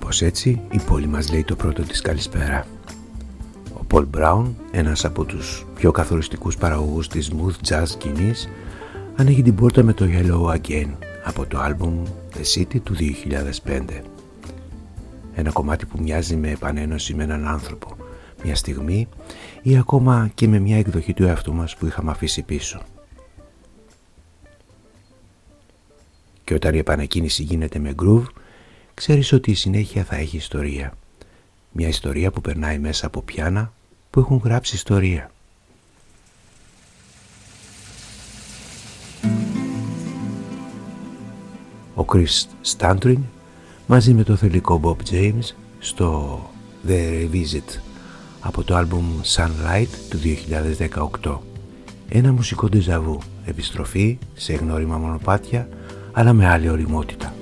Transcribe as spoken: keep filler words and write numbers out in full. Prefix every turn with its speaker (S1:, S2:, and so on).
S1: Κάπως έτσι η πόλη μας λέει το πρώτο της καλησπέρα. Ο Πολ Μπράουν, ένας από τους πιο καθοριστικούς παραγωγούς της smooth jazz σκηνής, ανοίγει την πόρτα με το Hello Again από το άλμπουμ The City του δύο χιλιάδες πέντε. Ένα κομμάτι που μοιάζει με επανένωση με έναν άνθρωπο, μια στιγμή ή ακόμα και με μια εκδοχή του εαυτού μας που είχαμε αφήσει πίσω. Και όταν η επανεκκίνηση γίνεται με groove, ξέρεις ότι η συνέχεια θα έχει ιστορία. Μια ιστορία που περνάει μέσα από πιάνα που έχουν γράψει ιστορία. Ο Chris Stantrin μαζί με το θελικό Bob James στο The Revisit από το άλμπουμ Sunlight του δύο χιλιάδες δεκαοκτώ. Ένα μουσικό ντεζαβού, επιστροφή σε γνώριμα μονοπάτια αλλά με άλλη ωριμότητα.